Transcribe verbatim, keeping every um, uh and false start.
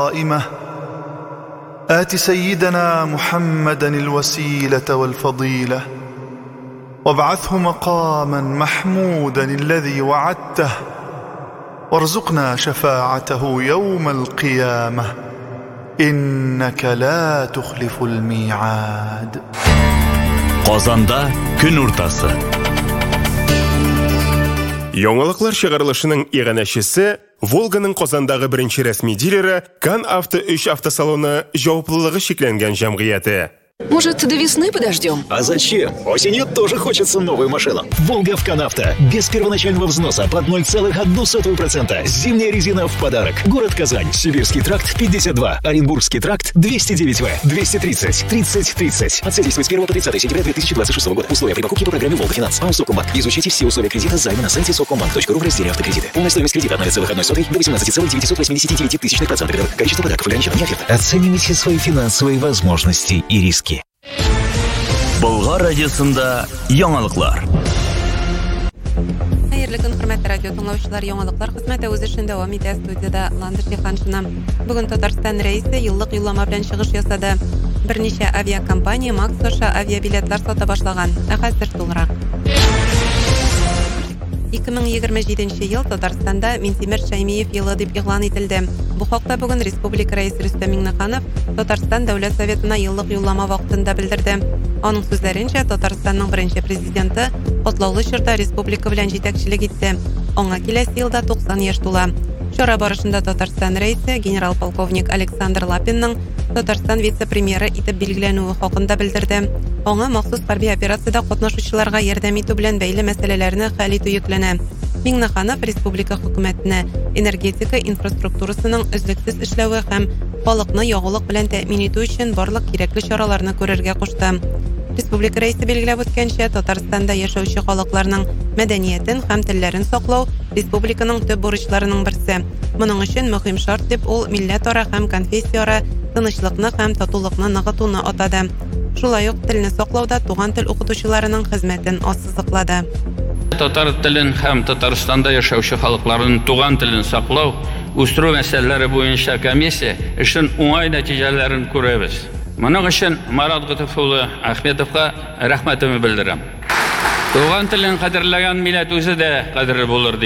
قائمة آت سيدنا محمدا الوسيلة والفضيلة وابعثه مقاما محمودا الذي وعدته وارزقنا شفاعته يوم القيامة إنك لا تخلف الميعاد. Qozonda kun o'rtasi. Яңалыклар чыгарылышының иганәчесе Волганың Qozonдағы беренче рәсми дилеры Кан Авто үч автосалоны җаваплылыгы шикләнгән җәмгыяте. Может, до весны подождем? А зачем? Осенью тоже хочется новую машину. Волга в Канавто. Без первоначального взноса под ноль целых одна сотая процента. Зимняя резина в подарок. Город Казань. Сибирский тракт пятьдесят два. Оренбургский тракт двести девять вэ. двести тридцать. тридцать тридцать. Акция действует с первого по тридцатое сентября две тысячи двадцать шестого года. Условия при покупке по программе Волга Финанс. АО Совкомбанк. Изучите все условия кредита займа на сайте совкомбанк точка ру в разделе автокредиты. Полная стоимость кредита от ноль целых одна сотая до восемнадцати целых девятисот восьмидесяти девяти тысячных процента годовых. Количество подарков ограничено, не оферта. Оценивайте свои финансовые возможности и риски. Болгар радиосында яңалыклар. Хәерле көн, хөрмәтле радио тыңлаучылар, яңалыклар хезмәте үз эшен дәвам итә. Студияда Ландыш Җиһаншина. Бүген Татарстан рәисе еллык юллама белән чыгыш ясады. Берничә авиакомпания Макс аша авиабилетлар сата башлаган. Ә хәзер тулырак. ике мең егерме җиденче ел Татарстанда Минтимер Шәймиев елы дип игълан ителде. Бу хакта бүген Республика рәисе Рөстәм Миңнеханов Татарстан Дәүләт Советына еллык юллама вакытында белдерде. Аның сүзләренчә, Татарстанның беренче президенты котлаулы чорда республика белән җитәкчелек итте. Аңа киләсе елда туксан яшь тула. Чара барышында Татарстан рәисе генерал-полковник Александр Лапинның Татарстан вице-премьеры итеп билгеләнүе хакында белдерде. Аңа махсус хәрби операциядә катнашучыларга ярдәм итү белән бәйле мәсьәләләрне хәл итү йөкләнә. Миңнеханов республика хөкүмәтенә энергетика инфраструктурасының өзлексез эшләве һәм халыкны ягулык белән тәэмин итү өчен барлык кирәкле чараларны күрергә кушты. Республика рәисе билгеләп үткәнчә, Татарстанда яшәүче халыкларның мәдәниятен һәм телләрен саклау республиканың төп бурычларының берсе. Моның өчен мөһим шарт дип ул милләтара һәм конфессияара тынычлыкны һәм татулыкны ныгытуны атады. Шулай ук телне саклауда туган тел укытучыларының хезмәтен ассызыклады. Татар телен һәм Татарстанда яшәүче халыкларның туган телен саклау, үстерү мәсьәләләре буенча комиссия эшен уңай нәтиҗәләрен күрәбез. Моның өчен Марат Гытыф улы Әхмәтовка рәхмәтемне белдерәм. Туган телен кадерләгән милләт үзе дә кадерле булыр.